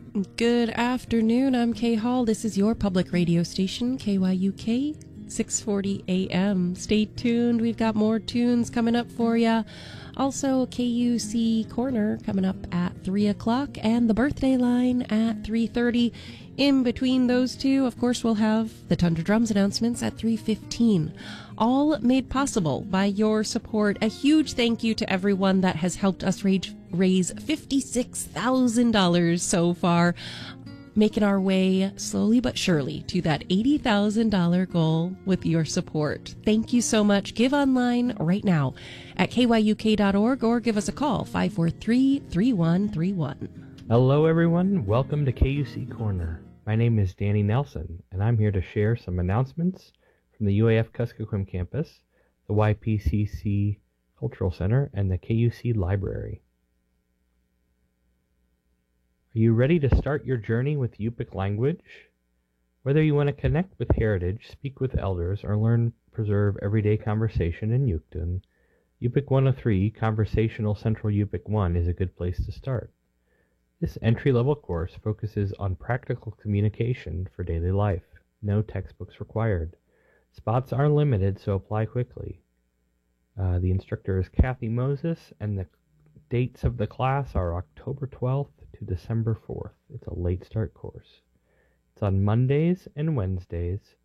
Good afternoon. I'm Kay Hall. This is your public radio station, KYUK, 640 AM. Stay tuned. We've got more tunes coming up for you. Also, KUC Corner coming up at 3 o'clock and the birthday line at 3:30. In between those two, of course, we'll have the Tundra Drums announcements at 3:15. All made possible by your support. A huge thank you to everyone that has helped us raise $56,000 so far, making our way slowly but surely to that $80,000 goal with your support. Thank you so much. Give online right now at kyuk.org or give us a call, 543-3131. Hello everyone, welcome to KUC Corner. My name is Danny Nelson, and I'm here to share some announcements from the UAF Kuskokwim campus, the YPCC Cultural Center, and the KUC Library. Are you ready to start your journey with Yupik language? Whether you want to connect with heritage, speak with elders, or learn preserve everyday conversation in Yuktun, Yupik 103 Conversational Central Yupik 1 is a good place to start. This entry-level course focuses on practical communication for daily life. No textbooks required. Spots are limited, so apply quickly. The instructor is Kathy Moses, and the dates of the class are October 12th to December 4th. It's a late start course. It's on Mondays and Wednesdays